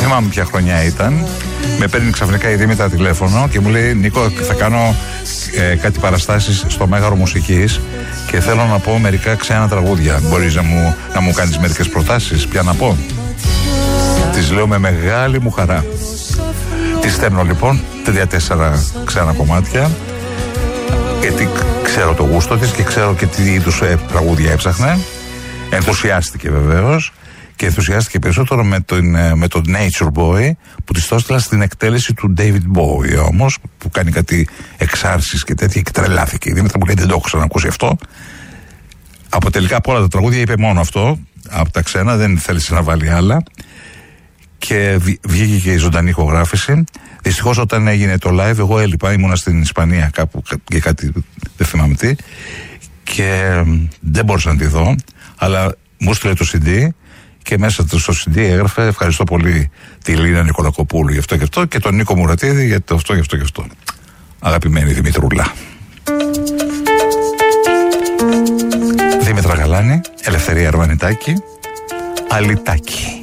θυμάμαι ποια χρονιά ήταν. Με παίρνει ξαφνικά η Δήμητρα τηλέφωνο και μου λέει: Νίκο, θα κάνω κάτι παραστάσεις στο Μέγαρο Μουσικής και θέλω να πω μερικά ξένα τραγούδια. Μπορείς να μου κάνεις μερικές προτάσεις? Ποια να πω? Της λέω με μεγάλη μου χαρά. Της στέλνω λοιπόν 3-4 ξένα κομμάτια, γιατί ξέρω το γούστο της και ξέρω και τι είδους τραγούδια έψαχνε. Ενθουσιάστηκε βεβαίως. Και ενθουσιάστηκε περισσότερο με τον Nature Boy, που της το έστειλα στην εκτέλεση του David Bowie όμως, που κάνει κάτι εξάρσεις και τέτοια, και τρελάθηκε. Η Δήμητρα μου λέει: δεν το έχω ξανακούσει αυτό. Από τελικά από όλα τα τραγούδια είπε μόνο αυτό από τα ξένα, δεν θέλησε να βάλει άλλα. Και βγήκε και η ζωντανή ηχογράφηση. Δυστυχώς όταν έγινε το live, εγώ έλειπα, ήμουνα στην Ισπανία κάπου για κάτι, δεν θυμάμαι τι, και δεν μπορούσα να τη δω, αλλά μου στείλε το CD. Και μέσα στο CD έγραφε: ευχαριστώ πολύ τη Λίνα Νικολακοπούλου γι' αυτό και αυτό, και τον Νίκο Μουρατίδη για το αυτό και αυτό και αυτό. Αγαπημένη Δημητρούλα. Δήμητρα Γαλάνη, Ελευθερία Αρβανιτάκη, Αλιτάκη.